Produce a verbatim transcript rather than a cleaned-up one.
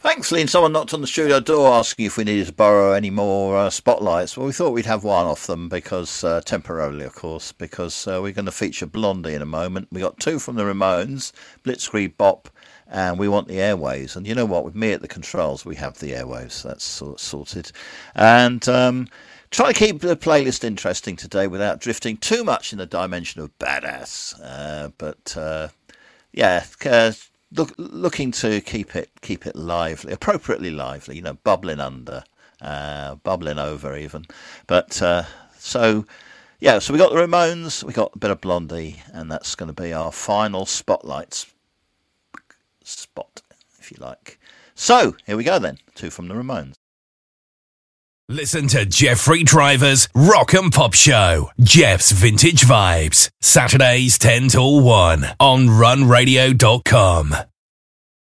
Thankfully, someone knocked on the studio door asking if we needed to borrow any more uh, spotlights. Well, we thought we'd have one off them because, uh, temporarily, of course, because uh, we're going to feature Blondie in a moment. We got two from the Ramones, Blitzkrieg Bop, and We Want the Airwaves. And you know what? With me at the controls, we have the airwaves. That's sort sorted. And um, try to keep the playlist interesting today without drifting too much in the dimension of badass. Uh, but uh, yeah. Uh, Look, looking to keep it keep it lively, appropriately lively, you know, bubbling under, uh, bubbling over even. But uh, so, yeah, so we got the Ramones, we got a bit of Blondie, and that's going to be our final spotlights spot, if you like. So here we go then, two from the Ramones. Listen to Jeffrey Driver's Rock and Pop Show, Jeff's Vintage Vibes, Saturdays ten till one on run radio dot com.